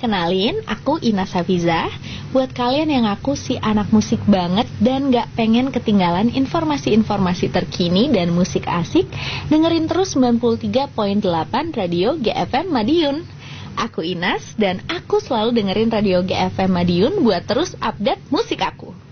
kenalin, aku Inas Hafiza. Buat kalian yang aku si anak musik banget dan gak pengen ketinggalan informasi-informasi terkini dan musik asik, dengerin terus 93.8 Radio GFM Madiun. Aku Inas dan aku selalu dengerin Radio GFM Madiun buat terus update musik aku.